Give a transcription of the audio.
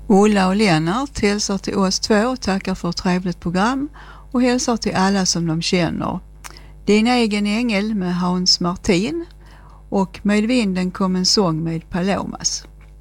Ulla och Lennart hälsar till oss två och tackar för ett trevligt program och hälsar till alla som de känner. Din egen ängel med Hans Martin och Med vinden kom en sång med Palomas.